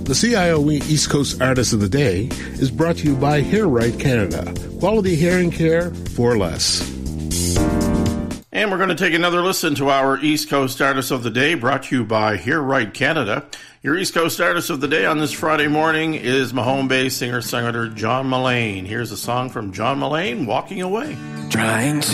The CIOE East Coast Artist of the Day is brought to you by Hair Right Canada. Quality hearing care for less. And we're going to take another listen to our East Coast Artist of the Day, brought to you by Hear Right Canada. Your East Coast Artist of the Day on this Friday morning is Mahone Bay singer-songwriter John Mullane. Here's a song from John Mullane, Walking Away. Trying to